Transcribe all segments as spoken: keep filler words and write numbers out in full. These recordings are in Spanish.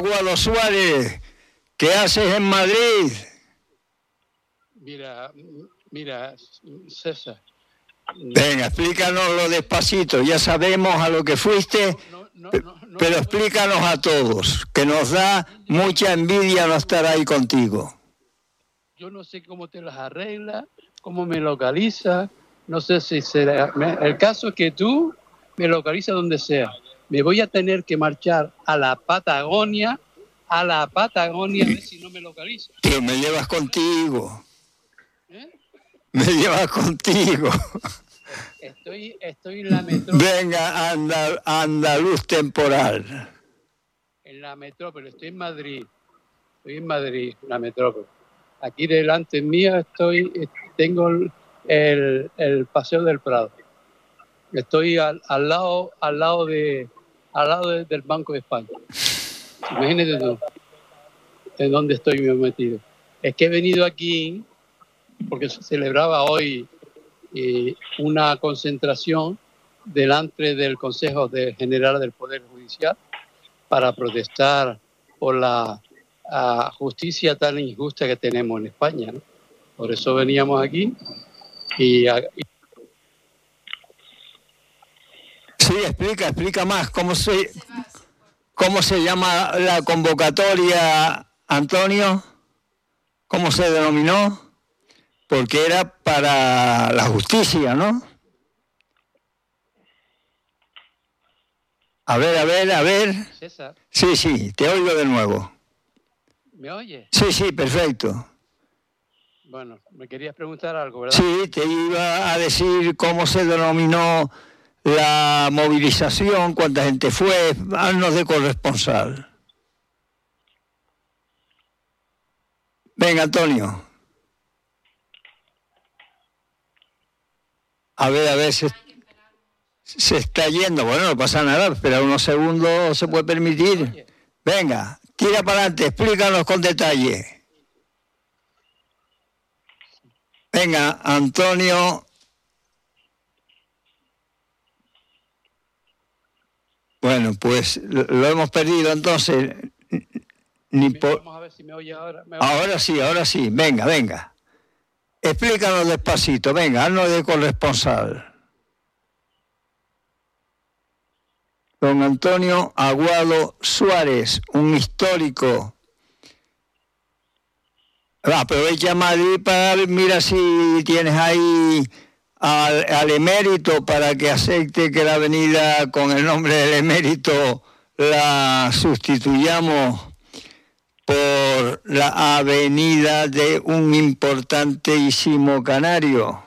Aguado Suárez, ¿qué haces en Madrid? Mira, mira, César. Venga, explícanoslo despacito. Ya sabemos a lo que fuiste, no, no, no, no, pero no, explícanos a todos, que nos da mucha envidia no estar ahí contigo. Yo no sé cómo te las arreglas, cómo me localizas, no sé si será... El caso es que tú me localizas donde sea. Me voy a tener que marchar a la Patagonia, a la Patagonia, a ver si no me localizas. Pero me llevas contigo. ¿Eh? Me llevas contigo. Estoy, estoy en la metrópoli. Venga, andal, andaluz temporal. En la metrópoli, estoy en Madrid. Estoy en Madrid, la metrópoli. Aquí delante mía estoy, tengo el, el, el Paseo del Prado. Estoy al, al lado, al lado de, al lado de, del Banco de España. Imagínate tú, en dónde estoy metido. Es que he venido aquí porque se celebraba hoy eh, una concentración delante del Consejo de General del Poder Judicial para protestar por la a justicia tan injusta que tenemos en España, ¿no? Por eso veníamos aquí y, y... Sí, explica, explica más cómo se cómo se llama la convocatoria, Antonio, cómo se denominó, porque era para la justicia, ¿no? A ver, a ver, a ver. César. Sí, sí, te oigo de nuevo. ¿Me oye? Sí, sí, perfecto. Bueno, me querías preguntar algo, ¿verdad? Sí, te iba a decir cómo se denominó la movilización, cuánta gente fue, haznos de corresponsal. Venga, Antonio. A ver, a ver, se, se está yendo. Bueno, no pasa nada, espera unos segundos, se puede permitir. Venga, tira para adelante, explícanos con detalle. Venga, Antonio. Bueno, pues lo, lo hemos perdido entonces. Ni por... Vamos a ver si me oye ahora. ¿Me oye? Ahora sí, ahora sí. Venga, venga. Explícanos despacito. Venga, haznos de corresponsal. Don Antonio Aguado Suárez, un histórico. Aprovecha Madrid para mira si tienes ahí al, al emérito para que acepte que la avenida con el nombre del emérito la sustituyamos por la avenida de un importantísimo canario.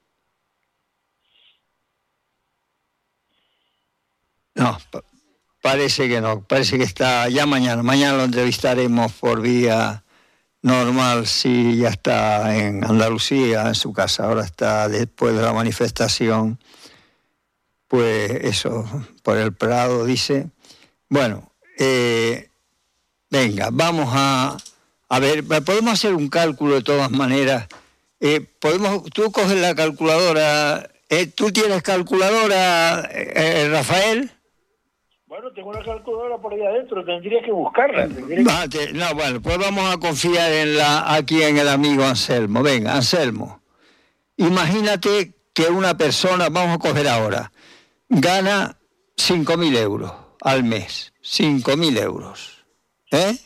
No, parece que no, parece que está ya mañana, mañana lo entrevistaremos por vía normal, si ya está en Andalucía, en su casa, ahora está después de la manifestación, pues eso, por el Prado, dice. Bueno, eh, venga, vamos a, a ver, podemos hacer un cálculo de todas maneras. Eh, podemos, tú coges la calculadora, eh, ¿tú tienes calculadora, eh, Rafael? Bueno, tengo una calculadora por ahí adentro, tendría que buscarla. Tendría que... No, bueno, pues vamos a confiar en la aquí en el amigo Anselmo. Venga, Anselmo, imagínate que una persona, vamos a coger ahora, gana cinco mil euros al mes. cinco mil euros. ¿Eh?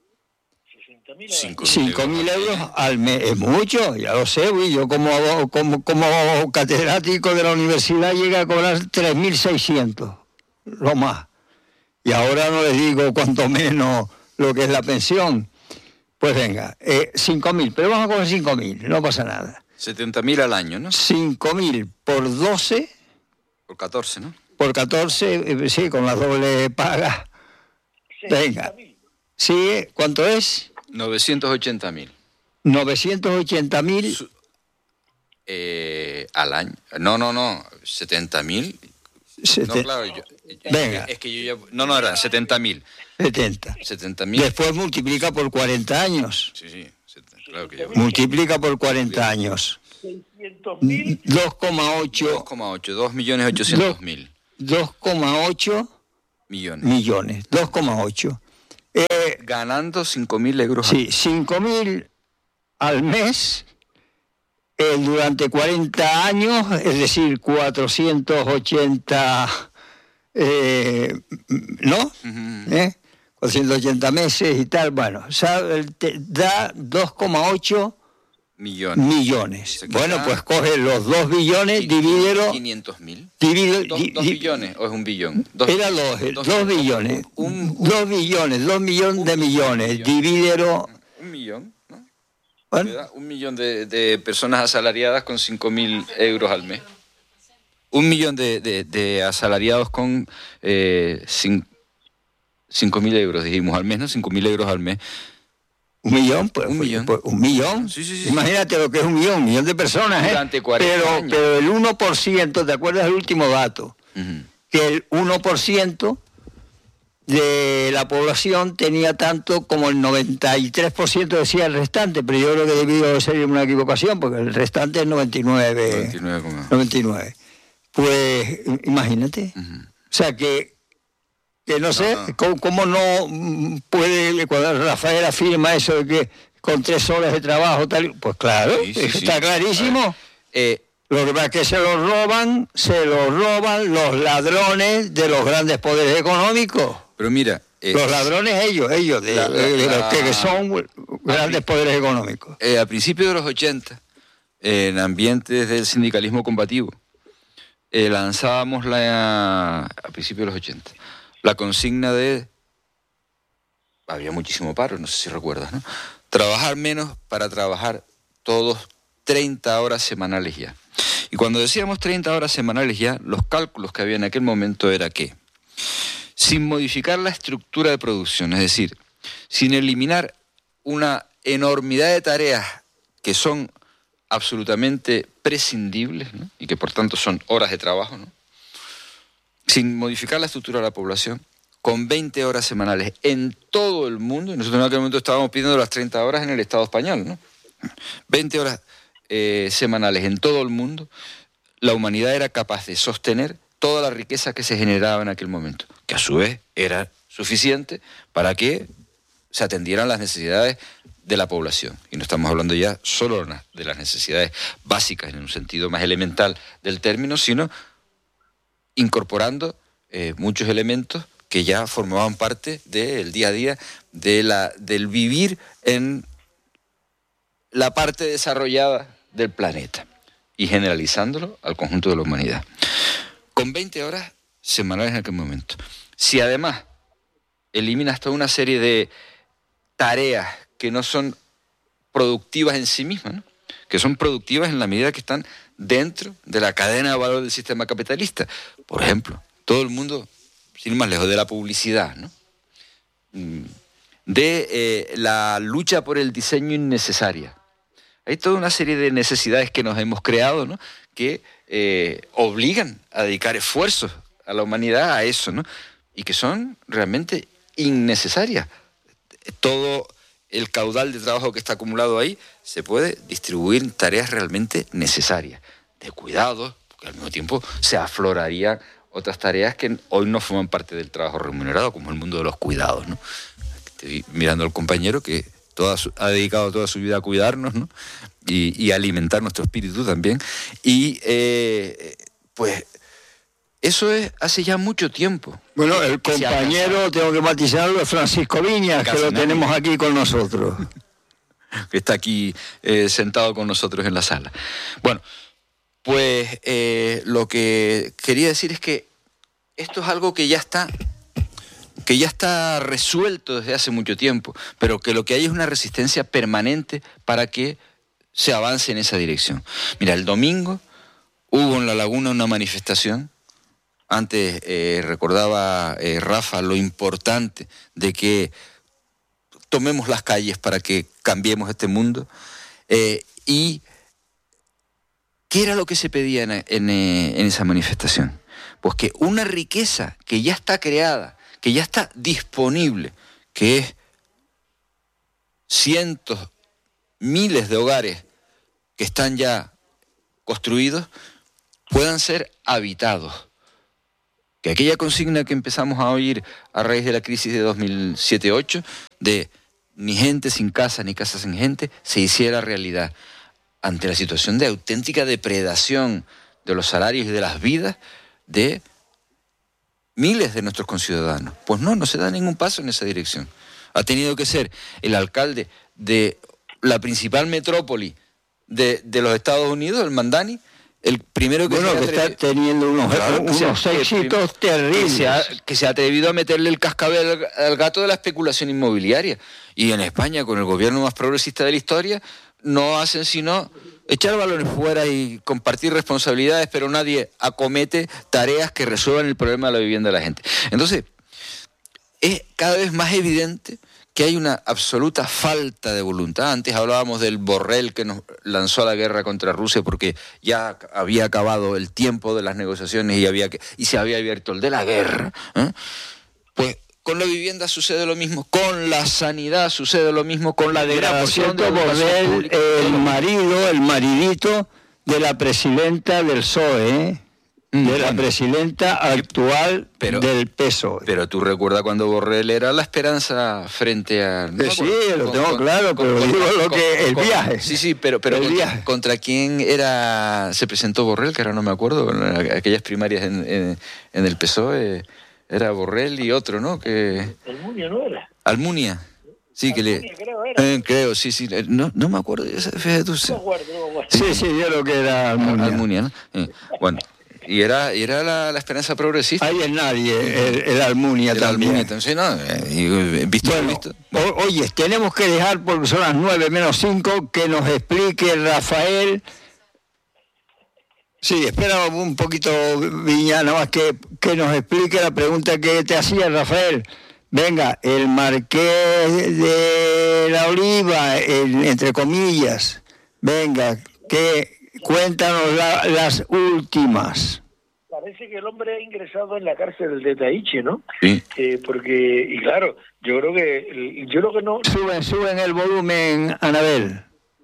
cinco mil euros al mes. Es mucho, ya lo sé, güey. Yo como, como, como catedrático de la universidad llega a cobrar tres mil seiscientos, lo más. Y ahora no les digo cuanto menos lo que es la pensión. Pues venga, eh, cinco mil, pero vamos a coger cinco mil, no pasa nada. setenta mil al año, ¿no? cinco mil por doce. Por catorce, ¿no? Por catorce, eh, sí, con la doble paga. Venga. Sí, ¿cuánto es? novecientos ochenta mil. novecientos ochenta mil. Eh, al año. No, no, no, setenta mil. No, claro, yo, Venga. Es que yo ya... No, no, eran setenta mil. setenta. setenta mil. Después multiplica por cuarenta años. Sí, sí, claro que yo... Multiplica por cuarenta años. dos coma ocho. dos coma ocho, dos millones ochocientos mil. dos coma ocho millones. Millones, dos coma ocho. Eh, Ganando cinco mil euros. Sí, cinco mil al mes eh, durante cuarenta años, es decir, cuatrocientos ochenta, eh, ¿no? Uh-huh. ¿Eh? cuatrocientos ochenta meses y tal. Bueno, o sea, te da dos coma ocho millones. millones. Bueno, pues coge los dos billones, divídelo. quinientos mil. Divídelo. ¿Dos, di, dos di, billones o es un billón? Dos, era dos, dos, dos billones. Un, un, dos billones, dos millones de millones. Millón. Divídelo. Un millón, ¿no? Bueno. Un millón de, de personas asalariadas con cinco mil euros al mes. Un millón de, de, de asalariados con eh, cinco mil euros, dijimos, al mes, ¿no? cinco mil euros al mes. Un millón, pues. Un millón. Pues, un millón. Sí, sí, sí, Imagínate lo que es un millón, un millón de personas, ¿eh? Durante cuarenta pero, años. pero el uno por ciento, ¿te acuerdas del último dato? Uh-huh. Que el uno por ciento de la población tenía tanto como el noventa y tres por ciento decía el restante, pero yo creo que debió ser una equivocación, porque el restante es noventa y nueve. noventa y nueve. Pues, imagínate. Uh-huh. O sea que... que no sé, no, no. ¿Cómo, cómo no puede, cuando Rafael afirma eso de que con tres horas de trabajo, tal, pues claro, sí, sí, está sí, clarísimo. Eh, lo que pasa es que se lo roban, se lo roban los ladrones de los grandes poderes económicos. Pero mira... Eh, los ladrones ellos, ellos, de, la, la, de los que, que son grandes poderes económicos. Eh, a principios de los ochenta, en ambientes del sindicalismo combativo, eh, lanzábamos la... a principios de los ochenta... la consigna de, había muchísimo paro, no sé si recuerdas, ¿no? Trabajar menos para trabajar todos treinta horas semanales ya. Y cuando decíamos treinta horas semanales ya, los cálculos que había en aquel momento era que, sin modificar la estructura de producción, es decir, sin eliminar una enormidad de tareas que son absolutamente prescindibles, ¿no? Y que por tanto son horas de trabajo, ¿no? Sin modificar la estructura de la población, con veinte horas semanales en todo el mundo, y nosotros en aquel momento estábamos pidiendo las treinta horas en el Estado español, ¿no? veinte horas eh, semanales en todo el mundo, la humanidad era capaz de sostener toda la riqueza que se generaba en aquel momento, que a su vez era suficiente para que se atendieran las necesidades de la población. Y no estamos hablando ya solo de las necesidades básicas en un sentido más elemental del término, sino incorporando eh, muchos elementos que ya formaban parte del día a día, de la, del vivir en la parte desarrollada del planeta y generalizándolo al conjunto de la humanidad. Con veinte horas semanales en aquel momento. Si además eliminas toda una serie de tareas que no son productivas en sí mismas, ¿no? Que son productivas en la medida que están dentro de la cadena de valor del sistema capitalista. Por ejemplo, todo el mundo, sin ir más lejos, de la publicidad, ¿no? De eh, la lucha por el diseño innecesaria. Hay toda una serie de necesidades que nos hemos creado, ¿no? Que eh, obligan a dedicar esfuerzos a la humanidad a eso, ¿no? Y que son realmente innecesarias. Todo el caudal de trabajo que está acumulado ahí se puede distribuir en tareas realmente necesarias, de cuidados, porque al mismo tiempo se aflorarían otras tareas que hoy no forman parte del trabajo remunerado, como el mundo de los cuidados, ¿no? Estoy mirando al compañero que toda su, ha dedicado toda su vida a cuidarnos, ¿no? Y, y a alimentar nuestro espíritu también. Y eh, pues eso es hace ya mucho tiempo. Bueno, el compañero, tengo que matizarlo, es Francisco Viñas, que lo tenemos aquí con nosotros. Que está aquí eh, sentado con nosotros en la sala. Bueno, pues eh, lo que quería decir es que esto es algo que ya está, que ya está resuelto desde hace mucho tiempo, pero que lo que hay es una resistencia permanente para que se avance en esa dirección. Mira, el domingo hubo en La Laguna una manifestación. Antes eh, recordaba eh, Rafa lo importante de que tomemos las calles para que cambiemos este mundo. Eh, ¿Y qué era lo que se pedía en, en, en esa manifestación? Pues que una riqueza que ya está creada, que ya está disponible, que es cientos, miles de hogares que están ya construidos, puedan ser habitados. que aquella consigna que empezamos a oír a raíz de la crisis de dos mil siete ocho, de ni gente sin casa, ni casa sin gente, se hiciera realidad ante la situación de auténtica depredación de los salarios y de las vidas de miles de nuestros conciudadanos. Pues no, no se da ningún paso en esa dirección. Ha tenido que ser el alcalde de la principal metrópoli de, de los Estados Unidos, el Mandani, el primero que, bueno, se que está teniendo unos, claro, unos que se, éxitos que, terribles. Que se, ha, que se ha atrevido a meterle el cascabel al, al gato de la especulación inmobiliaria. Y en España, con el gobierno más progresista de la historia, no hacen sino echar balones fuera y compartir responsabilidades, pero nadie acomete tareas que resuelvan el problema de la vivienda de la gente. Entonces, es cada vez más evidente que hay una absoluta falta de voluntad. Antes hablábamos del Borrell que nos lanzó a la guerra contra Rusia porque ya había acabado el tiempo de las negociaciones y, había que, y se había abierto el de la guerra. ¿eh? Pues con la vivienda sucede lo mismo, con la sanidad sucede lo mismo, con la degradación de Borrell, pública, el marido, el maridito de la presidenta del P S O E, ¿eh? de bueno, la presidenta actual pero, del P S O E. Pero tú recuerdas cuando Borrell era la esperanza frente a... No sí, sí, lo tengo con, claro, con, pero con, digo lo con, que el con, viaje. Sí, sí, pero, pero contra, contra quién era se presentó Borrell, que ahora no me acuerdo, en aquellas primarias en, en, en el P S O E, era Borrell y otro, ¿no? Que Almunia, ¿no era? Almunia. Sí, Almunia, que le... creo, era. Eh, creo, sí, sí. No, no me acuerdo. Fíjate tú. No me acuerdo, no me acuerdo. Sí, sí, yo creo que era Almunia. Almunia, ¿no? Eh, bueno. Y era, y era la, la esperanza progresista. Ahí es nadie, el, el Almunia el también. Almunia, entonces, no, eh, visto, bueno, visto. O, oye, tenemos que dejar, porque son las nueve menos cinco, que nos explique Rafael. Sí, espera un poquito, Viña, nada más que, que nos explique la pregunta que te hacía, Rafael. Venga, el Marqués de la Oliva, el, entre comillas, venga, que... Cuéntanos la, las últimas. Parece que el hombre ha ingresado en la cárcel de Taiche, ¿no? Sí. Eh, porque, y claro, yo creo que, yo creo que no... Suben, suben el volumen, Anabel.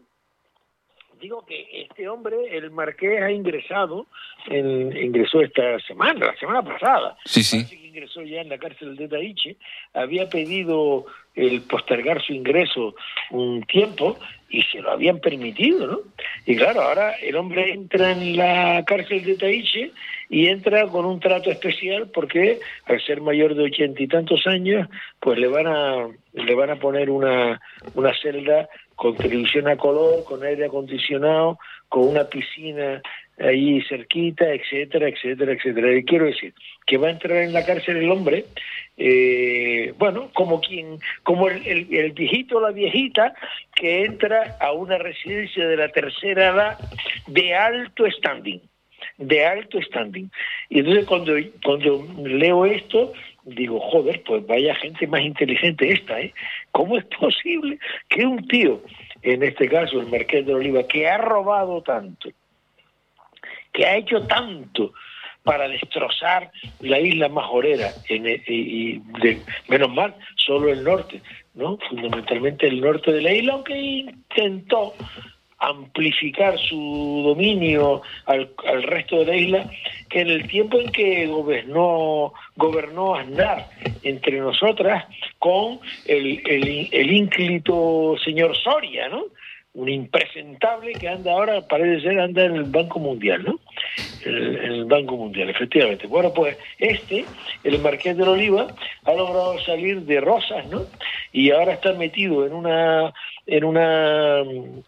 Digo que este hombre, el Marqués, ha ingresado, en, ingresó esta semana, la semana pasada. Sí, sí. Parece que ingresó ya en la cárcel de Taiche, había pedido el postergar su ingreso un tiempo y se lo habían permitido, ¿no? Y claro, ahora el hombre entra en la cárcel de Taiche y entra con un trato especial porque al ser mayor de ochenta y tantos años, pues le van a le van a poner una una celda con televisión a color, con aire acondicionado, con una piscina ahí cerquita, etcétera, etcétera, etcétera. Y quiero decir que va a entrar en la cárcel el hombre, eh, bueno, como quien, como el, el, el viejito o la viejita que entra a una residencia de la tercera edad de alto standing, de alto standing. Y entonces cuando, cuando leo esto, digo, joder, pues vaya gente más inteligente esta, ¿eh? ¿Cómo es posible que un tío, en este caso el Marqués de Oliva, que ha robado tanto, que ha hecho tanto para destrozar la isla majorera, en el, y, y de, menos mal, solo el norte, ¿no? Fundamentalmente el norte de la isla, aunque intentó amplificar su dominio al, al resto de la isla, que en el tiempo en que gobernó gobernó Aznar entre nosotras con el, el, el ínclito señor Soria, ¿no? Un impresentable que anda ahora, parece ser, anda en el Banco Mundial, ¿no? En el, en el Banco Mundial, efectivamente. Bueno, pues este, el Marqués de la Oliva, ha logrado salir de Rosas, ¿no? Y ahora está metido en una, en una,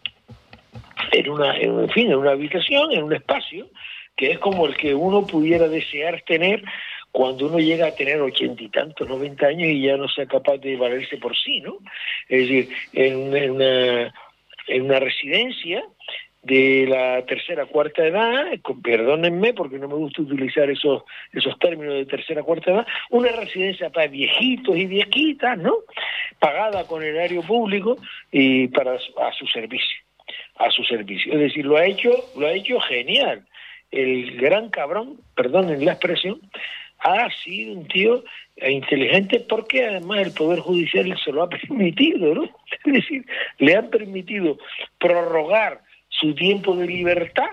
en una, en fin, en una habitación, en un espacio, que es como el que uno pudiera desear tener cuando uno llega a tener ochenta y tantos, noventa años y ya no sea capaz de valerse por sí, ¿no? Es decir, en, en una... en una residencia de la tercera cuarta edad, perdónenme porque no me gusta utilizar esos esos términos de tercera cuarta edad, una residencia para viejitos y viejitas, ¿no? Pagada con erario público y para a su servicio, a su servicio. Es decir, lo ha hecho, lo ha hecho genial. El gran cabrón, perdonen la expresión, ha sido un tío inteligente porque además el Poder Judicial se lo ha permitido, ¿no? Es decir, le han permitido prorrogar su tiempo de libertad,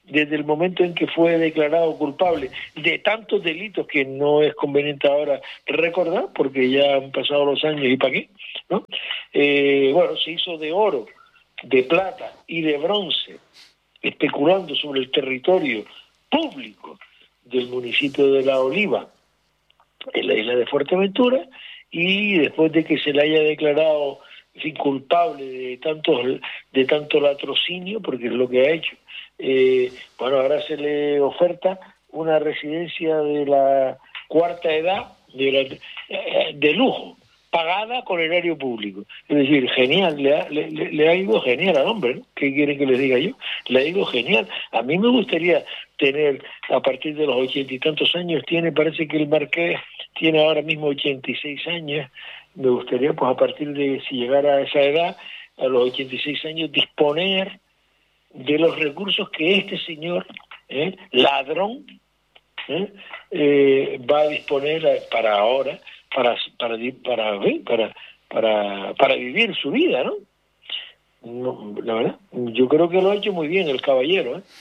desde el momento en que fue declarado culpable de tantos delitos que no es conveniente ahora recordar, porque ya han pasado los años y para qué, ¿no? Eh, bueno, se hizo de oro, de plata y de bronce, especulando sobre el territorio público del municipio de La Oliva, en la isla de Fuerteventura, y después de que se le haya declarado en fin, culpable de tanto, de tanto latrocinio, porque es lo que ha hecho, eh, bueno, ahora se le oferta una residencia de la cuarta edad, de, la, de lujo, pagada con erario público. Es decir, genial, le ha, le, le ha ido genial al hombre, ¿no? ¿Qué quieren que les diga yo? Le ha ido genial. A mí me gustaría tener, a partir de los ochenta y tantos años, tiene, parece que el marqués tiene ahora mismo ochenta y seis años, me gustaría, pues a partir de, si llegara a esa edad, a los ochenta y seis años, disponer de los recursos que este señor, ¿eh? ladrón, ¿eh? Eh, va a disponer para ahora, para para para para para, para vivir su vida, ¿no? No, la verdad, yo creo que lo ha hecho muy bien el caballero, ¿eh?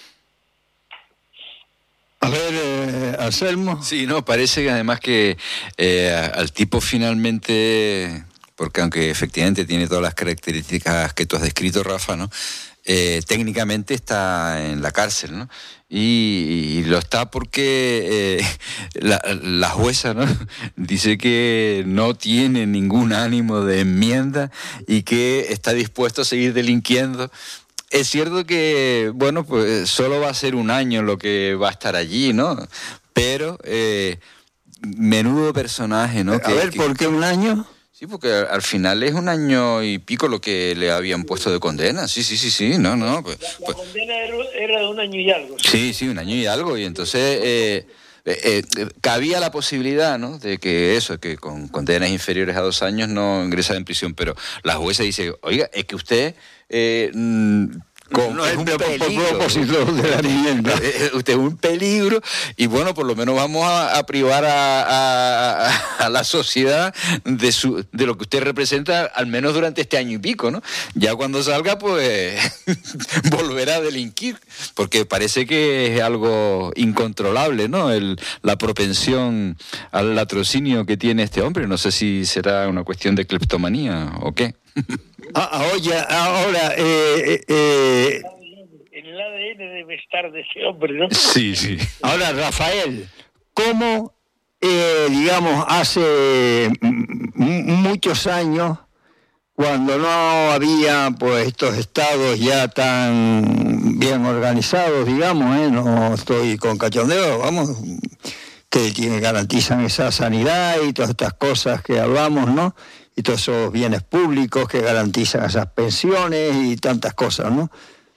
A ver, eh, Anselmo. Sí, no, parece que además que eh, al tipo finalmente, porque aunque efectivamente tiene todas las características que tú has descrito, Rafa, ¿no? Eh, técnicamente está en la cárcel, ¿no? Y, y lo está porque eh, la, la jueza, ¿no? Dice que no tiene ningún ánimo de enmienda y que está dispuesto a seguir delinquiendo. Es cierto que, bueno, pues solo va a ser un año lo que va a estar allí, ¿no? Pero eh, menudo personaje, ¿no? A que, ver, que, ¿por qué un año? Sí, porque al final es un año y pico lo que le habían puesto de condena. Sí, sí, sí, sí, no, no. Pues, la, la pues, condena era, era de un año y algo. Sí, sí, sí, un año y algo. Y entonces eh, eh, eh, cabía la posibilidad, ¿no? De que eso, que con condenas inferiores a dos años no ingresa en prisión. Pero la jueza dice, oiga, es que usted... Eh, Con, no es es un el peligro. propósito de la vivienda. Usted es un peligro y bueno, por lo menos vamos a, a privar a, a, a la sociedad de su de lo que usted representa, al menos durante este año y pico, ¿no? Ya cuando salga, pues volverá a delinquir, porque parece que es algo incontrolable, ¿no? El, la propensión al latrocinio que tiene este hombre. No sé si será una cuestión de cleptomanía o qué. Ah, oye, ahora, eh, eh, en el A D N debe estar de ese hombre, ¿no? Sí, sí. Ahora, Rafael, ¿cómo, eh, digamos, hace m- muchos años, cuando no había pues estos estados ya tan bien organizados, digamos, ¿eh? No estoy con cachondeo, vamos, que tiene, garantizan esa sanidad y todas estas cosas que hablamos, ¿no? Y todos esos bienes públicos que garantizan esas pensiones y tantas cosas, ¿no?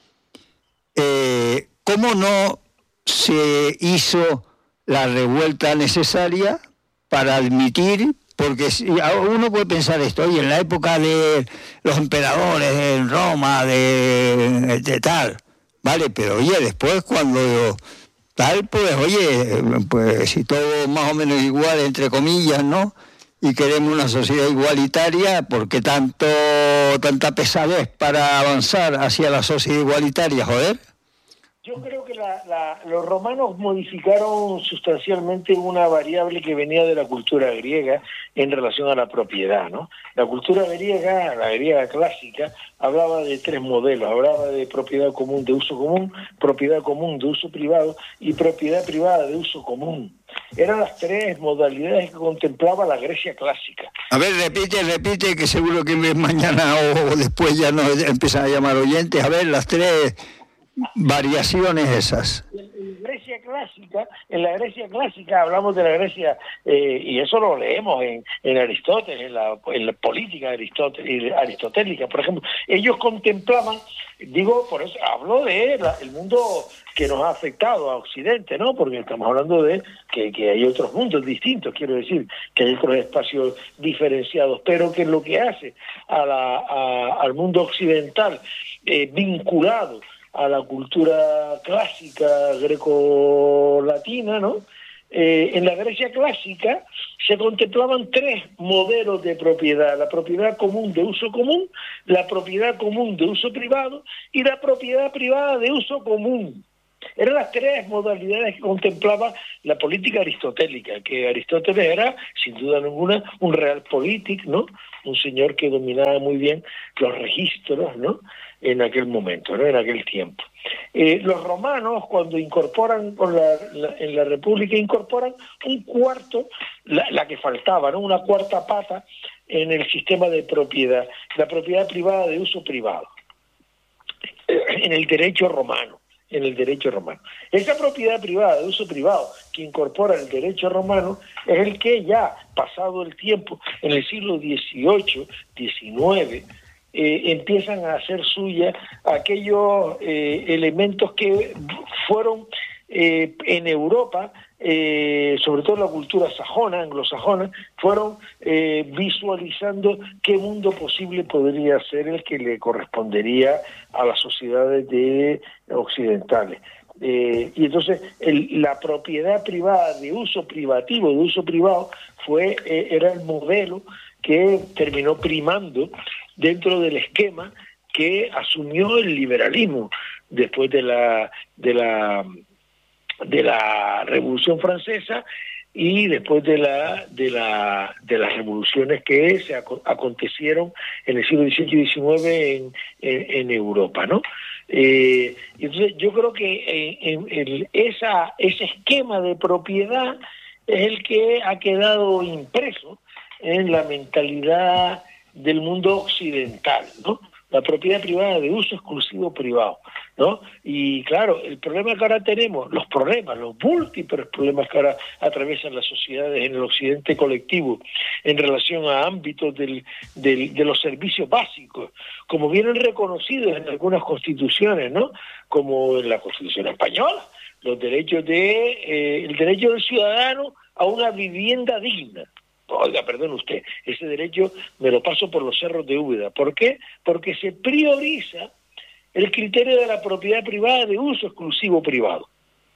Eh, ¿Cómo no se hizo la revuelta necesaria para admitir? Porque si, uno puede pensar esto, oye, en la época de los emperadores en Roma, de, de tal, vale, pero oye, después cuando tal, pues oye, pues si todo más o menos igual, entre comillas, ¿no? Y queremos una sociedad igualitaria, ¿por qué tanto, tanta pesadez para avanzar hacia la sociedad igualitaria, joder? Yo creo que la, la, los romanos modificaron sustancialmente una variable que venía de la cultura griega en relación a la propiedad, ¿no? La cultura griega, la griega clásica, hablaba de tres modelos, hablaba de propiedad común de uso común, propiedad común de uso privado y propiedad privada de uso común. Eran las tres modalidades que contemplaba la Grecia clásica. A ver, repite, repite, que seguro que mañana o después ya nos empiezan a llamar oyentes. A ver, las tres variaciones esas. En Grecia clásica, en la Grecia clásica hablamos de la Grecia, eh, y eso lo leemos en, en Aristóteles, en la, en la política aristotélica, aristotélica, por ejemplo. Ellos contemplaban, digo, por eso hablo de la, el mundo que nos ha afectado a Occidente, ¿no? Porque estamos hablando de que, que hay otros mundos distintos, quiero decir, que hay otros espacios diferenciados, pero que lo que hace a la, a, al mundo occidental eh, vinculado a la cultura clásica greco-latina, ¿no? Eh, en la Grecia clásica se contemplaban tres modelos de propiedad: la propiedad común de uso común, la propiedad común de uso privado y la propiedad privada de uso común. Eran las tres modalidades que contemplaba la política aristotélica, que Aristóteles era, sin duda ninguna, un realpolitik, ¿no? Un señor que dominaba muy bien los registros, ¿no? En aquel momento, ¿no? En aquel tiempo. Eh, los romanos, cuando incorporan con la, la, en la República, incorporan un cuarto, la, la que faltaba, ¿no? Una cuarta pata en el sistema de propiedad, la propiedad privada de uso privado, en el derecho romano. en el derecho romano. Esa propiedad privada de uso privado que incorpora el derecho romano es el que ya, pasado el tiempo, en el siglo dieciocho, diecinueve, eh, empiezan a hacer suya aquellos eh, elementos que fueron eh, en Europa, eh, sobre todo la cultura sajona, anglosajona, fueron eh, visualizando qué mundo posible podría ser el que le correspondería a las sociedades de occidentales. Eh, y entonces el, la propiedad privada de uso privativo, de uso privado, fue eh, era el modelo que terminó primando dentro del esquema que asumió el liberalismo después de la de la de la Revolución Francesa y después de la de la de las revoluciones que se ac acontecieron en el siglo dieciocho y diecinueve en, en, en Europa, ¿no? Eh, entonces yo creo que en, en el, esa ese esquema de propiedad es el que ha quedado impreso en la mentalidad del mundo occidental, ¿no? La propiedad privada de uso exclusivo privado, ¿no? Y claro, el problema que ahora tenemos, los problemas, los múltiples problemas que ahora atraviesan las sociedades en el occidente colectivo en relación a ámbitos del, del, de los servicios básicos, como vienen reconocidos en algunas constituciones, ¿no? Como en la Constitución española, los derechos de eh, el derecho del ciudadano a una vivienda digna. Oiga, perdón usted, ese derecho me lo paso por los cerros de Úbeda. ¿Por qué? Porque se prioriza el criterio de la propiedad privada de uso exclusivo privado.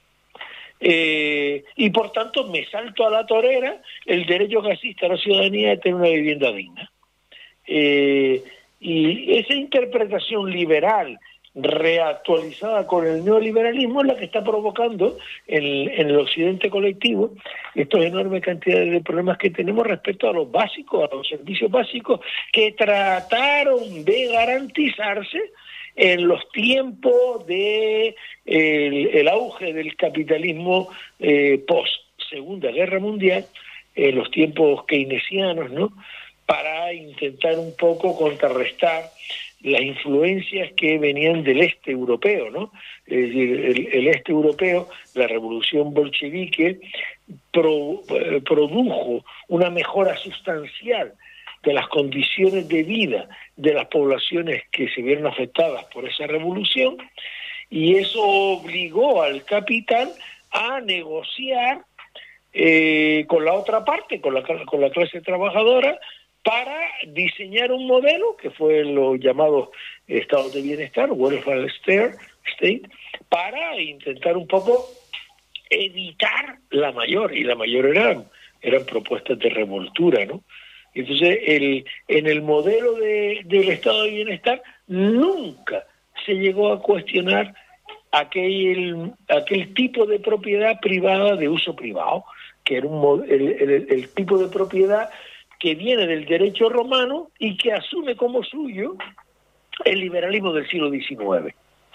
Eh, y por tanto me salto a la torera el derecho que asiste a la ciudadanía de tener una vivienda digna. Eh, y esa interpretación liberal reactualizada con el neoliberalismo es la que está provocando en, en el occidente colectivo estas enormes cantidades de problemas que tenemos respecto a los básicos, a los servicios básicos que trataron de garantizarse en los tiempos de el, el auge del capitalismo eh, post Segunda Guerra Mundial, en los tiempos keynesianos, ¿no? Para intentar un poco contrarrestar las influencias que venían del este europeo, ¿no? Es decir, el, el este europeo, la revolución bolchevique, pro, eh, produjo una mejora sustancial de las condiciones de vida de las poblaciones que se vieron afectadas por esa revolución, y eso obligó al capital a negociar eh, con la otra parte, con la, con la clase trabajadora, para diseñar un modelo que fue lo llamado estado de bienestar, welfare state, para intentar un poco evitar la mayor, y la mayor eran, eran propuestas de revoltura, ¿no? Entonces, el, en el modelo de, del estado de bienestar nunca se llegó a cuestionar aquel, aquel tipo de propiedad privada de uso privado, que era un, el, el, el tipo de propiedad que viene del derecho romano y que asume como suyo el liberalismo del siglo diecinueve.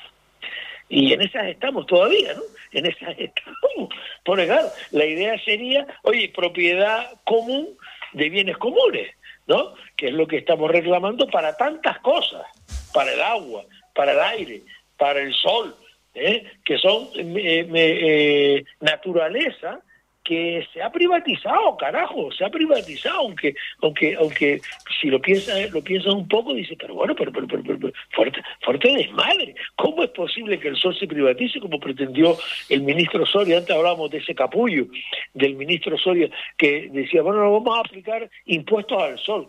Y en esas estamos todavía, ¿no? En esas estamos. Porque claro, la idea sería, oye, propiedad común de bienes comunes, ¿no? Que es lo que estamos reclamando para tantas cosas, para el agua, para el aire, para el sol, ¿eh? Que son eh, eh, naturaleza que se ha privatizado, carajo, se ha privatizado, aunque aunque aunque si lo piensas lo piensas un poco, dices, pero bueno, pero, pero, pero, pero fuerte, fuerte desmadre, ¿cómo es posible que el sol se privatice como pretendió el ministro Soria? Antes hablábamos de ese capullo del ministro Soria que decía, bueno, no vamos a aplicar impuestos al sol.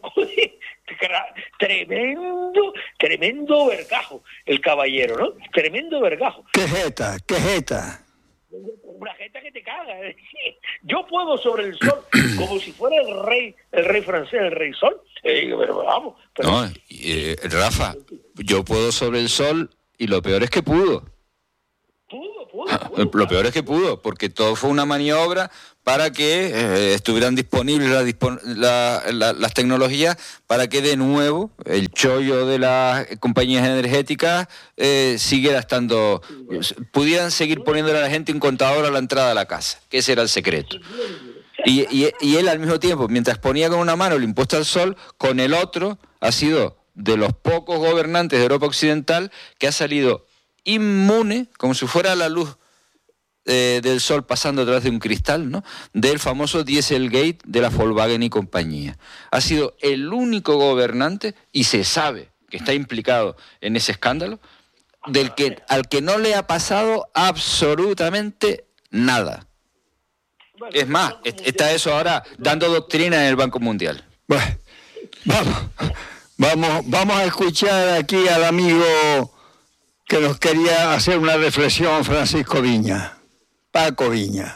Tremendo, tremendo vergajo el caballero, ¿no? Tremendo vergajo. ¿Qué jeta? ¿Qué jeta? Una jeta que te caga. Yo puedo sobre el sol como si fuera el rey, el rey francés, el rey sol. Eh, pero vamos. Pero... No, eh, Rafa, yo puedo sobre el sol y lo peor es que pudo. Pudo, pudo. Lo peor es que pudo, porque todo fue una maniobra para que eh, estuvieran disponibles la, dispon la, la, las tecnologías para que de nuevo el chollo de las compañías energéticas eh, siguiera estando, pudieran seguir poniéndole a la gente un contador a la entrada de la casa, que ese era el secreto. Y, y, y él al mismo tiempo, mientras ponía con una mano el impuesto al sol, con el otro ha sido de los pocos gobernantes de Europa Occidental que ha salido inmune, como si fuera la luz eh, del sol pasando a través de un cristal, ¿no?, del famoso Dieselgate de la Volkswagen y compañía. Ha sido el único gobernante, y se sabe que está implicado en ese escándalo, del que, al que no le ha pasado absolutamente nada. Es más, está eso ahora dando doctrina en el Banco Mundial. Bueno, vamos, vamos, vamos a escuchar aquí al amigo que nos quería hacer una reflexión, Francisco Viña, Paco Viña.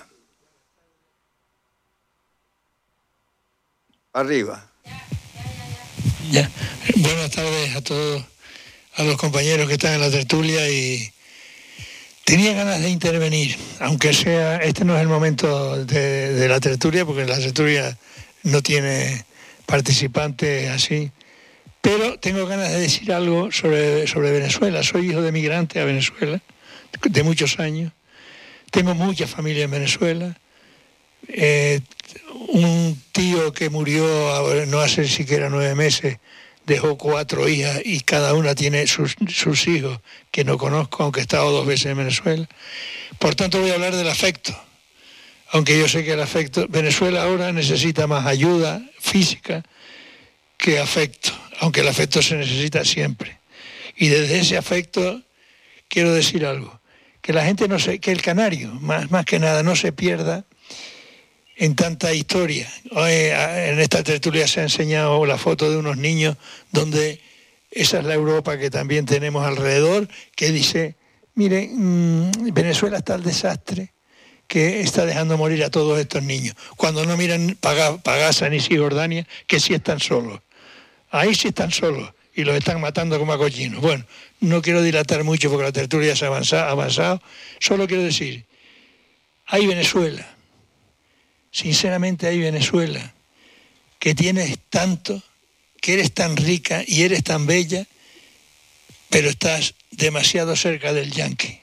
Arriba. Ya. Buenas tardes a todos, a los compañeros que están en la tertulia, y tenía ganas de intervenir, aunque sea, este no es el momento de, de la tertulia, porque la tertulia no tiene participantes así, pero tengo ganas de decir algo sobre, sobre Venezuela. Soy hijo de migrante a Venezuela, de muchos años, tengo mucha familia en Venezuela, eh, un tío que murió no hace siquiera nueve meses, dejó cuatro hijas y cada una tiene sus, sus hijos que no conozco, aunque he estado dos veces en Venezuela. Por tanto, voy a hablar del afecto, aunque yo sé que el afecto... Venezuela ahora necesita más ayuda física que afecto, aunque el afecto se necesita siempre. Y desde ese afecto quiero decir algo, que la gente no se... que el canario, más, más que nada, no se pierda en tanta historia. Hoy, en esta tertulia se ha enseñado la foto de unos niños donde esa es la Europa que también tenemos alrededor, que dice, mire, mmm, Venezuela está al desastre, que está dejando morir a todos estos niños, cuando no miran para Gaza ni Cisjordania, que sí están solos. Ahí sí están solos y los están matando como a cochinos. Bueno, no quiero dilatar mucho porque la tertulia se ha avanzado, avanzado. Solo quiero decir, hay Venezuela, sinceramente hay Venezuela, que tienes tanto, que eres tan rica y eres tan bella, pero estás demasiado cerca del yanqui.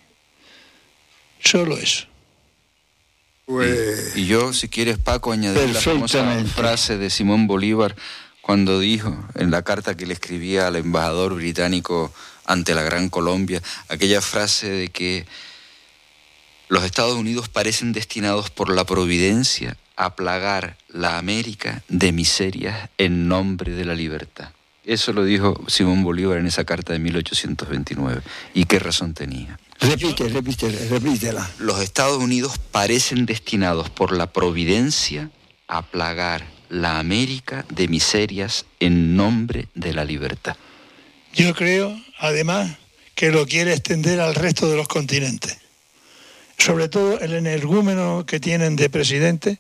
Solo eso. Pues, y, y yo, si quieres, Paco, añadir la famosa frase de Simón Bolívar cuando dijo en la carta que le escribía al embajador británico ante la Gran Colombia, aquella frase de que los Estados Unidos parecen destinados por la providencia a plagar la América de miserias en nombre de la libertad. Eso lo dijo Simón Bolívar en esa carta de mil ochocientos veintinueve. ¿Y qué razón tenía? Repite, repite, repítela. Los Estados Unidos parecen destinados por la providencia a plagar la América de miserias en nombre de la libertad. Yo creo, además, que lo quiere extender al resto de los continentes. Sobre todo el energúmeno que tienen de presidente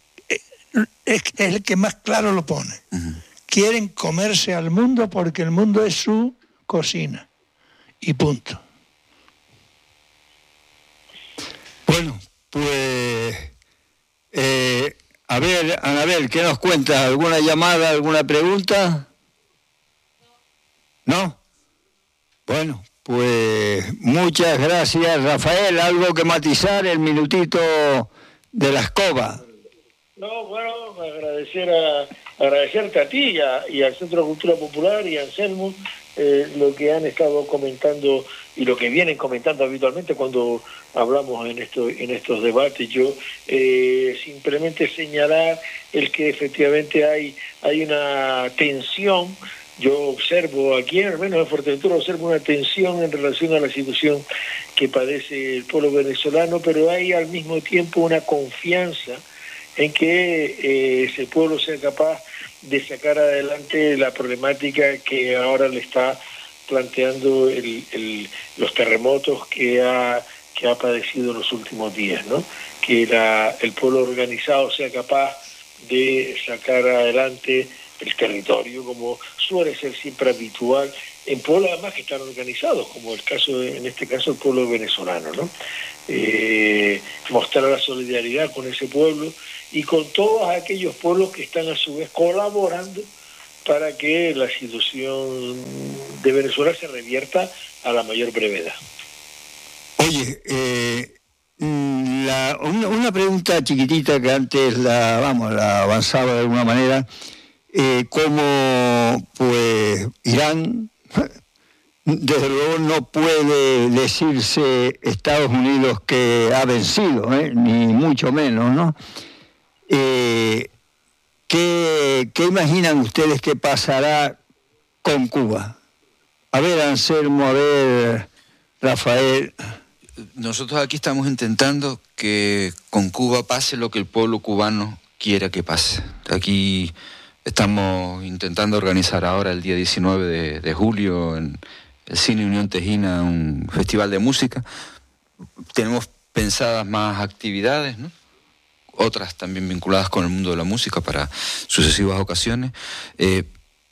es el que más claro lo pone. Uh-huh. Quieren comerse al mundo porque el mundo es su cocina. Y punto. Bueno, pues... Eh, a ver, Anabel, ¿qué nos cuentas? ¿Alguna llamada, alguna pregunta? ¿No? Bueno, pues muchas gracias, Rafael. ¿Algo que matizar? El minutito de la escoba. No, bueno, agradecer a, agradecerte a ti y, a, y al Centro de Cultura Popular y a Anselmo eh, lo que han estado comentando y lo que vienen comentando habitualmente cuando hablamos en, esto, en estos debates. Yo eh, simplemente señalar el que efectivamente hay, hay una tensión. Yo observo aquí, al menos en Fuerteventura, observo una tensión en relación a la situación que padece el pueblo venezolano, pero hay al mismo tiempo una confianza en que eh, ese pueblo sea capaz de sacar adelante la problemática que ahora le está planteando el, el, los terremotos que ha, que ha padecido en los últimos días, ¿no? Que la, el pueblo organizado sea capaz de sacar adelante el territorio, como suele ser siempre habitual en pueblos además que están organizados, como el caso de, en este caso el pueblo venezolano, ¿no? Eh, mostrar la solidaridad con ese pueblo y con todos aquellos pueblos que están a su vez colaborando para que la situación de Venezuela se revierta a la mayor brevedad. Oye, eh, la, una, una pregunta chiquitita que antes la, vamos, la avanzaba de alguna manera, eh, cómo pues Irán, desde luego no puede decirse Estados Unidos que ha vencido, ¿eh? Ni mucho menos, ¿no? Eh, ¿qué, ¿Qué imaginan ustedes que pasará con Cuba? A ver, Anselmo, a ver, Rafael. Nosotros aquí estamos intentando que con Cuba pase lo que el pueblo cubano quiera que pase. Aquí estamos intentando organizar ahora el día diecinueve de, de julio en el Cine Unión Tejina un festival de música. Tenemos pensadas más actividades, ¿no? Otras también vinculadas con el mundo de la música para sucesivas ocasiones, eh,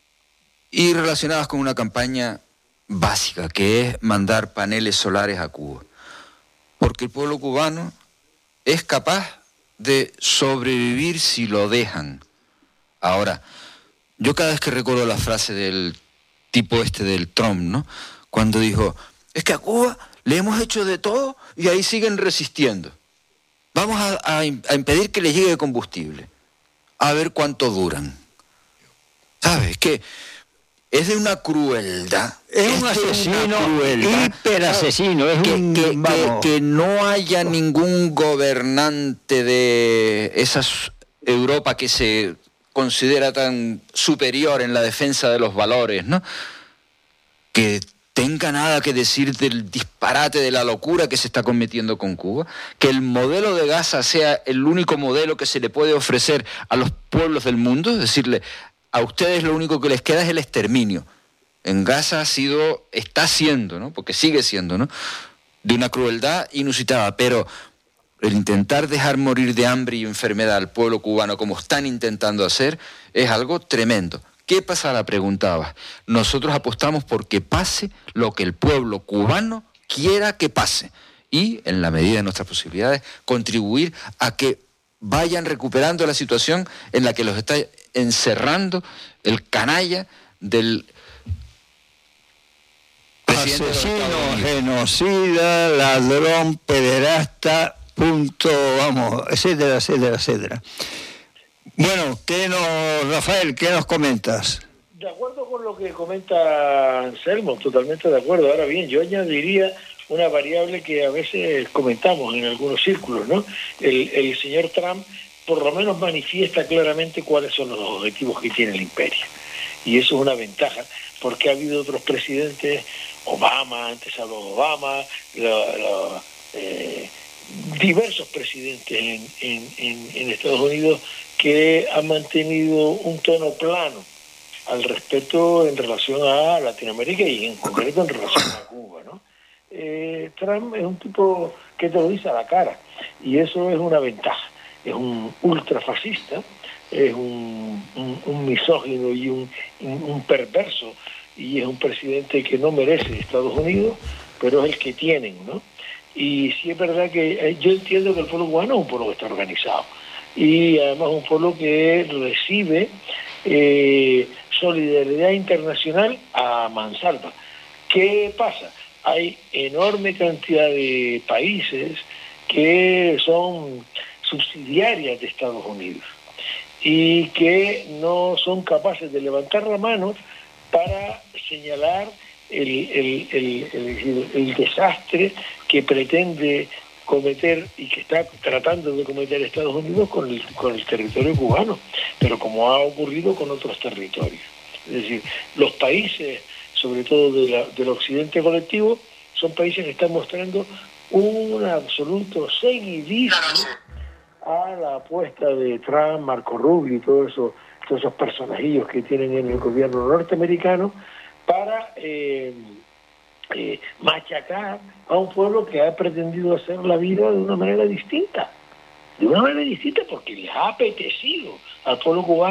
y relacionadas con una campaña básica, que es mandar paneles solares a Cuba. Porque el pueblo cubano es capaz de sobrevivir si lo dejan. Ahora, yo cada vez que recuerdo la frase del tipo este del Trump, ¿no? Cuando dijo, es que a Cuba le hemos hecho de todo y ahí siguen resistiendo. Vamos a, a, a impedir que les llegue combustible. A ver cuánto duran. ¿Sabes? Que es de una crueldad. Es, es un asesino, hiperasesino. Es que, un, que, que, que no haya ningún gobernante de esa Europa que se considera tan superior en la defensa de los valores, ¿no? Que tenga nada que decir del disparate, de la locura que se está cometiendo con Cuba, que el modelo de Gaza sea el único modelo que se le puede ofrecer a los pueblos del mundo, es decirle, a ustedes lo único que les queda es el exterminio. En Gaza ha sido, está siendo, ¿no? Porque sigue siendo, ¿no? De una crueldad inusitada, pero el intentar dejar morir de hambre y enfermedad al pueblo cubano como están intentando hacer es algo tremendo. ¿Qué pasa? Preguntabas. Nosotros apostamos por que pase lo que el pueblo cubano quiera que pase y, en la medida de nuestras posibilidades, contribuir a que vayan recuperando la situación en la que los está encerrando el canalla del presidente asesino, genocida, ladrón, pederasta, punto, vamos, etcétera, etcétera, etcétera. Bueno, ¿qué nos, Rafael, qué nos comentas? De acuerdo con lo que comenta Anselmo, totalmente de acuerdo. Ahora bien, yo añadiría una variable que a veces comentamos en algunos círculos, ¿no? El, el señor Trump por lo menos manifiesta claramente cuáles son los objetivos que tiene el imperio. Y eso es una ventaja, porque ha habido otros presidentes, Obama, antes habló Obama, lo, lo, eh, diversos presidentes en, en, en, en Estados Unidos que han mantenido un tono plano al respecto en relación a Latinoamérica y en concreto en relación a Cuba, ¿no? Eh, Trump es un tipo que te lo dice a la cara y eso es una ventaja. Es un ultrafascista, es un, un, un misógino y un, un, un perverso y es un presidente que no merece Estados Unidos, pero es el que tienen, ¿no? Y sí es verdad que eh, yo entiendo que el pueblo cubano es un pueblo que está organizado y además un pueblo que recibe eh, solidaridad internacional a mansalva. ¿Qué pasa? Hay enorme cantidad de países que son subsidiarias de Estados Unidos y que no son capaces de levantar la mano para señalar el, el, el, el, el desastre que pretende cometer y que está tratando de cometer Estados Unidos con el, con el territorio cubano, pero como ha ocurrido con otros territorios. Es decir, los países, sobre todo de la, del occidente colectivo, son países que están mostrando un absoluto seguidismo a la apuesta de Trump, Marco Rubio y todos esos, todos esos personajillos que tienen en el gobierno norteamericano para eh, eh, machacar a un pueblo que ha pretendido hacer la vida de una manera distinta. De una manera distinta porque les ha apetecido al pueblo cubano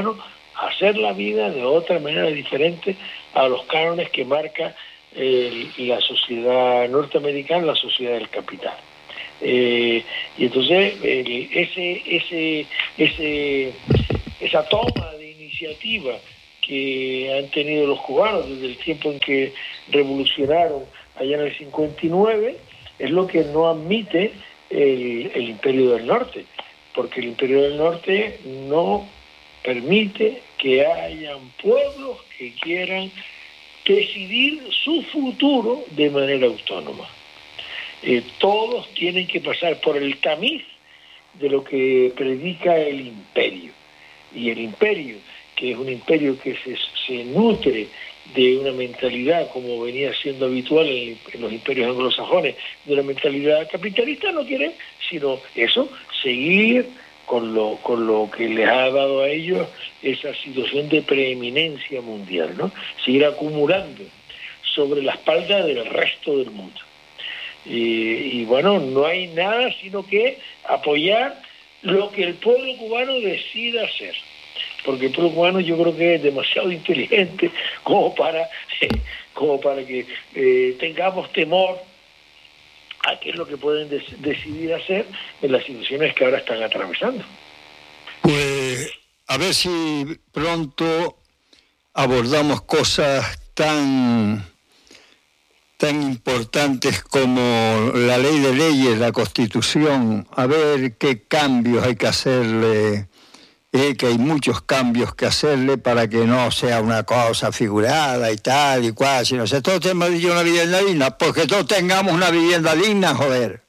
hacer la vida de otra manera diferente a los cánones que marca eh, la sociedad norteamericana, la sociedad del capital. Eh, y entonces eh, ese, ese, ese, esa toma de iniciativa que han tenido los cubanos desde el tiempo en que revolucionaron allá en el cincuenta y nueve es lo que no admite el, el Imperio del Norte, porque el Imperio del Norte no permite que hayan pueblos que quieran decidir su futuro de manera autónoma. Eh, todos tienen que pasar por el tamiz de lo que predica el imperio. Y el imperio, que es un imperio que se, se nutre de una mentalidad, como venía siendo habitual en, en los imperios anglosajones, de una mentalidad capitalista, no quiere sino eso, seguir con lo, con lo que les ha dado a ellos esa situación de preeminencia mundial, ¿no? Seguir acumulando sobre la espalda del resto del mundo. Y, y bueno, no hay nada sino que apoyar lo que el pueblo cubano decida hacer, porque el pueblo cubano yo creo que es demasiado inteligente como para, eh, como para que eh, tengamos temor a qué es lo que pueden des- decidir hacer en las situaciones que ahora están atravesando. Pues a ver si pronto abordamos cosas tan tan importantes como la ley de leyes, la Constitución, a ver qué cambios hay que hacerle, eh, que hay muchos cambios que hacerle para que no sea una cosa figurada y tal y cual, sino que todos tenemos una vivienda digna, porque todos tengamos una vivienda digna, joder.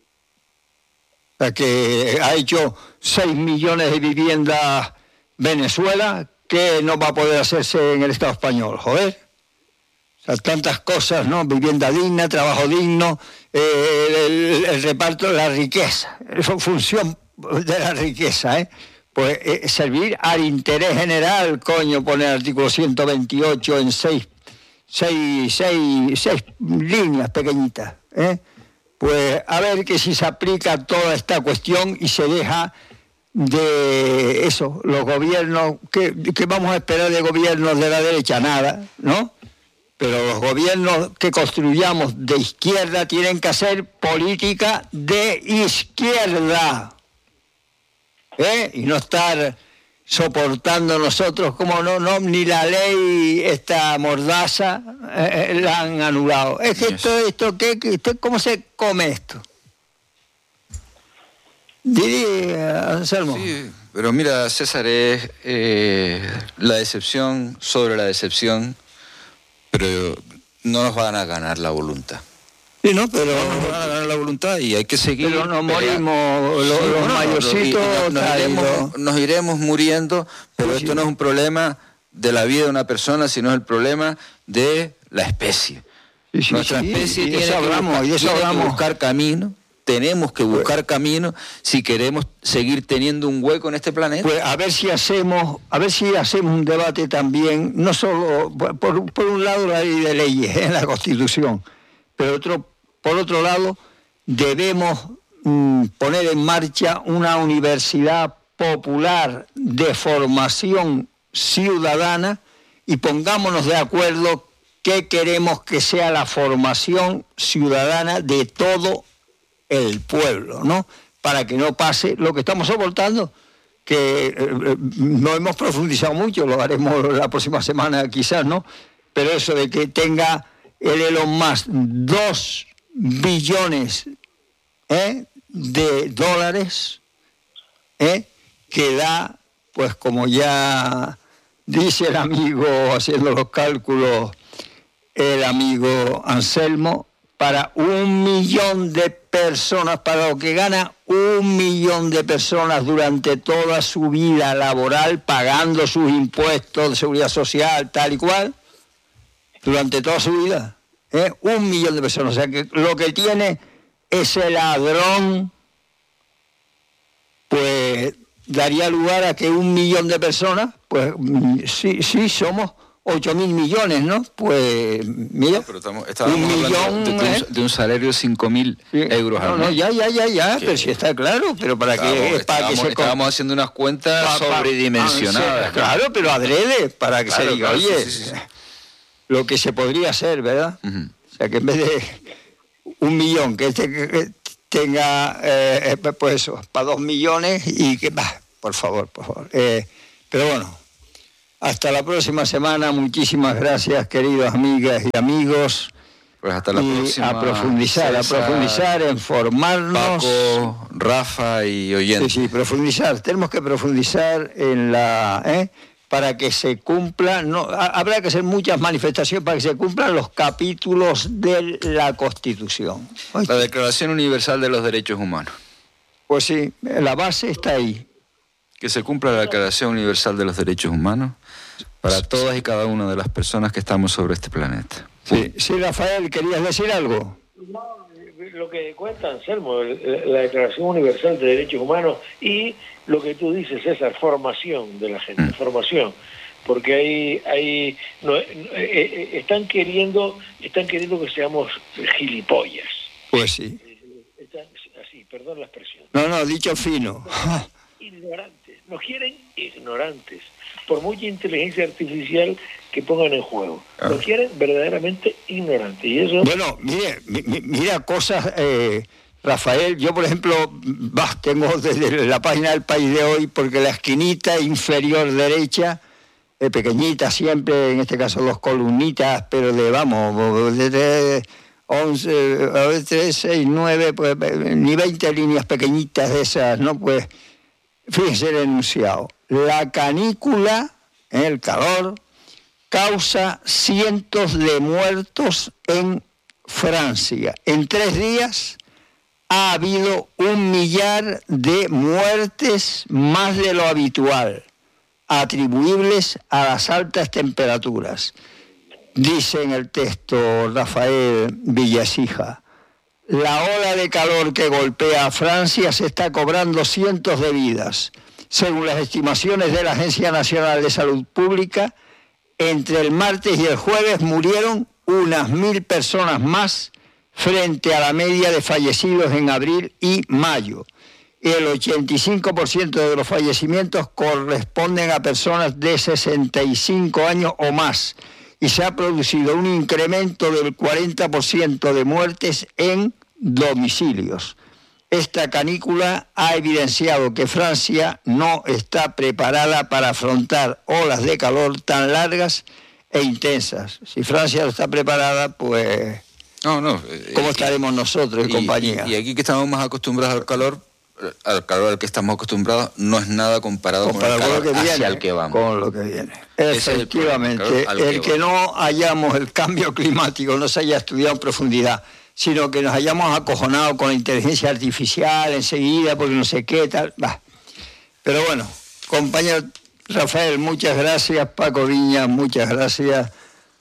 O sea, que ha hecho seis millones de viviendas Venezuela, que no va a poder hacerse en el Estado español, joder. O sea, tantas cosas, ¿no? Vivienda digna, trabajo digno, eh, el, el reparto de la riqueza, eso función de la riqueza, ¿eh? Pues eh, servir al interés general, coño, poner el artículo ciento veintiocho en seis, seis, seis, seis líneas pequeñitas, ¿eh? Pues a ver que si se aplica toda esta cuestión y se deja de eso, los gobiernos, ¿qué, qué vamos a esperar de gobiernos de la derecha? Nada, ¿no? Pero los gobiernos que construyamos de izquierda tienen que hacer política de izquierda, ¿eh? Y no estar soportando nosotros como no, no, ni la ley esta mordaza eh, la han anulado. Es que esto, esto, ¿qué, qué, esto, ¿cómo se come esto? Diría Anselmo. Sí, pero mira, César, es eh, la decepción sobre la decepción, pero no nos van a ganar la voluntad. Sí, no, pero no nos van a ganar la voluntad y hay que seguir. Pero nos morimos, los, sí, los bueno, mayorcitos. Nos, nos, iremos, nos iremos muriendo, pero sí, esto no es un problema de la vida de una persona, sino es el problema de la especie. Sí, sí, Nuestra sí, especie y tiene, eso que, hablamos, buscar, y eso tiene que hablamos. buscar camino. Tenemos que buscar pues, camino si queremos seguir teniendo un hueco en este planeta. Pues a ver si hacemos, a ver si hacemos un debate también, no solo por, por un lado la ley de leyes en ¿eh? la Constitución, pero otro, por otro lado debemos mmm, poner en marcha una universidad popular de formación ciudadana y pongámonos de acuerdo qué queremos que sea la formación ciudadana de todo el pueblo, ¿no? Para que no pase lo que estamos soportando, que eh, no hemos profundizado mucho, lo haremos la próxima semana quizás, ¿no? Pero eso de que tenga el Elon Musk dos billones ¿eh? de dólares, ¿eh? que da, pues como ya dice el amigo, haciendo los cálculos, el amigo Anselmo, para un millón de personas, para lo que gana un millón de personas durante toda su vida laboral, pagando sus impuestos de seguridad social, tal y cual, durante toda su vida, ¿eh? un millón de personas. O sea que lo que tiene ese ladrón, pues daría lugar a que un millón de personas, pues sí, sí somos ocho mil millones, ¿no? Pues, mira, no, pero estamos, estábamos un hablando millón, de, de, ¿eh? un, de un salario de cinco mil Sí. euros No, al no, mes. ya, ya, ya, ya, Que- pero sí está claro, pero para Estábamos, que, para que estábamos, se... estábamos haciendo unas cuentas pa- pa- sobredimensionadas. ah, Claro, pero adrede, para que Claro, se diga, claro, oye, sí, sí, sí. lo que se podría hacer, ¿verdad? Ujú. O sea, que en vez de un millón, que este que tenga, eh, pues eso, para dos millones y que, bah, por favor, por favor. Eh, pero bueno, hasta la próxima semana. Muchísimas gracias, queridos amigas y amigos. Pues hasta la y próxima. a profundizar, a César, profundizar, en formarnos. Paco, Rafa y Sí, oyentes. sí, profundizar. Tenemos que profundizar en la... ¿eh? para que se cumplan, no, ha- habrá que hacer muchas manifestaciones para que se cumplan los capítulos de la Constitución. La Declaración Universal de los Derechos Humanos. Pues sí, la base está ahí. Que se cumpla la Declaración Universal de los Derechos Humanos para todas y cada una de las personas que estamos sobre este planeta. Sí, sí, Rafael, ¿querías decir algo? No, lo que cuenta Anselmo, el- la Declaración Universal de Derechos Humanos y lo que tú dices, esa formación de la gente, Mm. formación, porque hay, hay no, eh, eh, están queriendo, están queriendo que seamos gilipollas, Pues sí. están, así, perdón la expresión, No, no, dicho fino. ignorantes, nos quieren ignorantes, por mucha inteligencia artificial que pongan en juego, Claro. nos quieren verdaderamente ignorantes y eso. Bueno, mire, mi- mi- mira cosas, eh, Rafael, yo por ejemplo, bah, tengo desde la página del País de Hoy, porque la esquinita inferior derecha, eh, pequeñita siempre, en este caso dos columnitas, pero de, vamos, de, de once, a ver, tres, seis, nueve, pues ni veinte líneas pequeñitas de esas, ¿no? Pues, fíjese el enunciado. La canícula, el calor, causa cientos de muertos en Francia. En tres días ha habido un millar de muertes más de lo habitual, atribuibles a las altas temperaturas. Dice en el texto Rafael Villasija, la ola de calor que golpea a Francia se está cobrando cientos de vidas. Según las estimaciones de la Agencia Nacional de Salud Pública, entre el martes y el jueves murieron unas mil personas más frente a la media de fallecidos en abril y mayo. El ochenta y cinco por ciento de los fallecimientos corresponden a personas de sesenta y cinco años o más y se ha producido un incremento del cuarenta por ciento de muertes en domicilios. Esta canícula ha evidenciado que Francia no está preparada para afrontar olas de calor tan largas e intensas. Si Francia no está preparada, pues No, no. eh, ¿cómo y- estaremos nosotros y, y, compañía? y aquí que estamos más acostumbrados al calor, eh, al calor al que estamos acostumbrados, no es nada comparado, Comparado con el con calor lo que hacia viene, el que vamos. con lo que viene. Ese es el Efectivamente, problema, claro, al el que que vamos. no hayamos el cambio climático, no se haya estudiado en profundidad, sino que nos hayamos acojonado con la inteligencia artificial enseguida, porque no sé qué, tal, bah. Pero bueno, compañero Rafael, muchas gracias, Paco Viña, muchas gracias,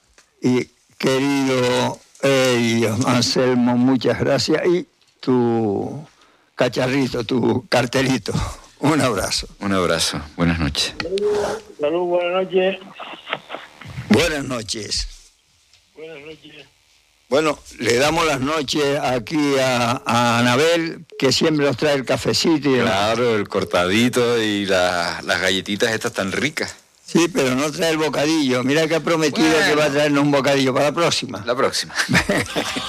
y querido eh, Anselmo, muchas gracias, y tu cacharrito, tu cartelito, un abrazo. Un abrazo. Buenas noches. Salud, buenas noches. Buenas noches. Buenas noches. Bueno, le damos las noches aquí a, a Anabel, que siempre nos trae el cafecito y demás. Claro, el cortadito y la- las galletitas estas tan ricas. Sí, pero no trae el bocadillo. Mira que ha prometido Bueno. que va a traernos un bocadillo para la próxima. La próxima.